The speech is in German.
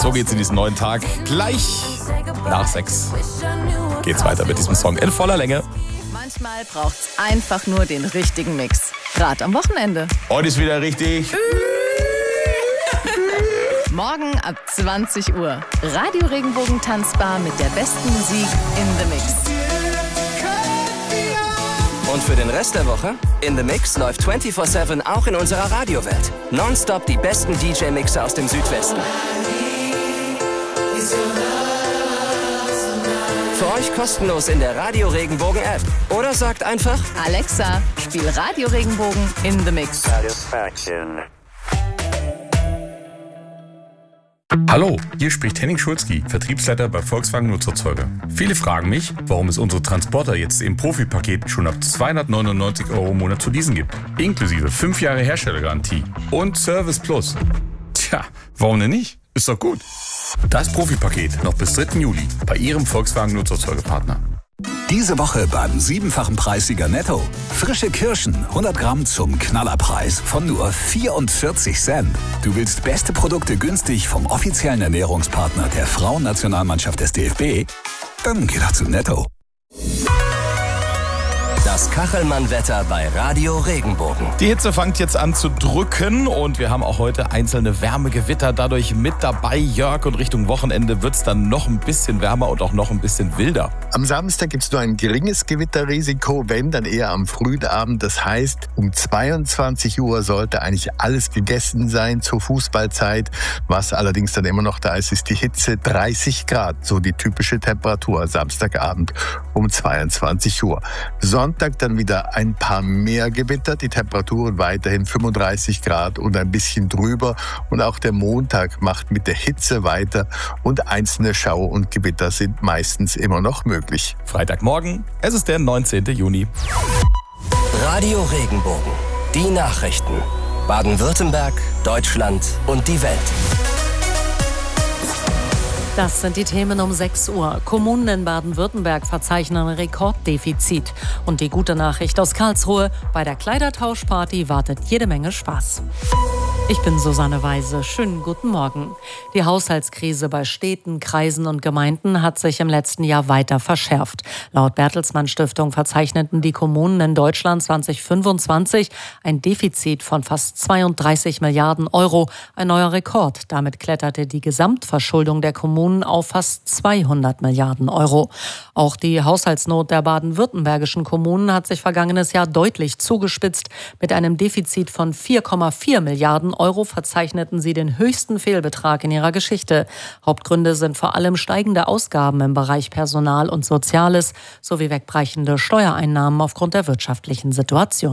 So geht's in diesen neuen Tag. Gleich nach 6 geht's weiter mit diesem Song in voller Länge. Manchmal braucht's einfach nur den richtigen Mix. Gerade am Wochenende. Heute ist wieder richtig. Morgen ab 20 Uhr. Radio Regenbogen Tanzbar mit der besten Musik in the Mix. Und für den Rest der Woche? In the Mix läuft 24/7 auch in unserer Radiowelt. Nonstop die besten DJ-Mixer aus dem Südwesten. Für euch kostenlos in der Radio Regenbogen App. Oder sagt einfach: Alexa, spiel Radio Regenbogen in the Mix. Hallo, hier spricht Henning Schulzki, Vertriebsleiter bei Volkswagen Nutzerzeuger. Viele fragen mich, warum es unsere Transporter jetzt im Profipaket schon ab 299 € im Monat zu leasen gibt. Inklusive 5 Jahre Herstellergarantie und Service Plus. Tja, warum denn nicht? Ist doch gut. Das Profipaket noch bis 3. Juli bei Ihrem Volkswagen Nutzerzeugerpartner. Diese Woche beim 7-fachen Preissieger Netto. Frische Kirschen, 100 Gramm zum Knallerpreis von nur 44 Cent. Du willst beste Produkte günstig vom offiziellen Ernährungspartner der Frauennationalmannschaft des DFB? Dann geh doch zu Netto. Das Kachelmann-Wetter bei Radio Regenbogen. Die Hitze fängt jetzt an zu drücken und wir haben auch heute einzelne Wärmegewitter dadurch mit dabei, Jörg. Und Richtung Wochenende wird es dann noch ein bisschen wärmer und auch noch ein bisschen wilder. Am Samstag gibt es nur ein geringes Gewitterrisiko, wenn dann eher am frühen Abend. Das heißt, um 22 Uhr sollte eigentlich alles gegessen sein zur Fußballzeit. Was allerdings dann immer noch da ist, ist die Hitze. 30 Grad, so die typische Temperatur Samstagabend um 22 Uhr. Sonntag dann wieder ein paar mehr Gewitter, die Temperaturen weiterhin 35 Grad und ein bisschen drüber. Und auch der Montag macht mit der Hitze weiter und einzelne Schauer und Gewitter sind meistens immer noch möglich. Freitagmorgen, es ist der 19. Juni. Radio Regenbogen. Die Nachrichten. Baden-Württemberg, Deutschland und die Welt. Das sind die Themen um 6 Uhr. Kommunen in Baden-Württemberg verzeichnen Rekorddefizit. Und die gute Nachricht aus Karlsruhe: Bei der Kleidertauschparty wartet jede Menge Spaß. Ich bin Susanne Weise. Schönen guten Morgen. Die Haushaltskrise bei Städten, Kreisen und Gemeinden hat sich im letzten Jahr weiter verschärft. Laut Bertelsmann Stiftung verzeichneten die Kommunen in Deutschland 2025 ein Defizit von fast 32 Milliarden Euro. Ein neuer Rekord. Damit kletterte die Gesamtverschuldung der Kommunen auf fast 200 Milliarden Euro. Auch die Haushaltsnot der baden-württembergischen Kommunen hat sich vergangenes Jahr deutlich zugespitzt. Mit einem Defizit von 4,4 Milliarden Euro verzeichneten sie den höchsten Fehlbetrag in ihrer Geschichte. Hauptgründe sind vor allem steigende Ausgaben im Bereich Personal und Soziales sowie wegbrechende Steuereinnahmen aufgrund der wirtschaftlichen Situation.